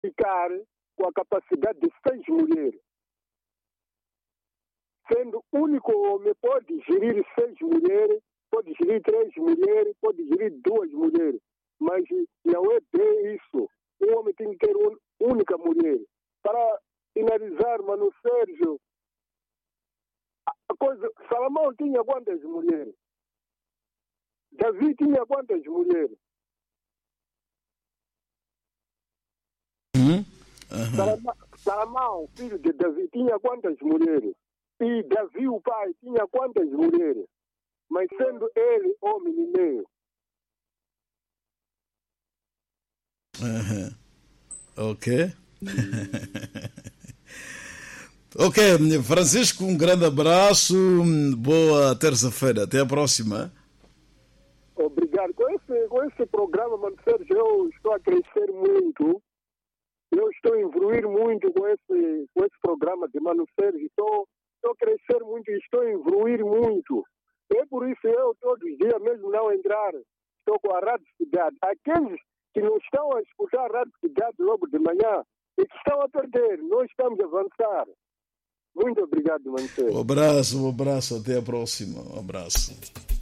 ficar com a capacidade de 6 mulheres. Sendo o único homem pode gerir 6 mulheres, pode gerir 3 mulheres, pode gerir 2 mulheres. Mas não é bem isso. O homem tem que ter uma única mulher. Para finalizar, Mano Sérgio, Salomão tinha quantas mulheres? Davi tinha quantas mulheres? Salomão, filho de Davi, tinha quantas mulheres? E Davi, o pai, tinha quantas mulheres? Mas sendo ele homem e meio. Ok. Ok, Francisco, um grande abraço. Boa terça-feira. Até a próxima. Obrigado. Com esse programa, Mano Sérgio, eu estou a crescer muito. Eu estou a evoluir muito com esse programa de Mano Sérgio. Estou a crescer muito e estou a evoluir muito. É por isso eu, todos os dias, mesmo não entrar, estou com a Rádio Cidade. Aqueles que não estão a escutar a Rádio Cidade logo de manhã e que estão a perder, nós estamos a avançar. Muito obrigado, Mano Sérgio. Um abraço. Até a próxima. Um abraço.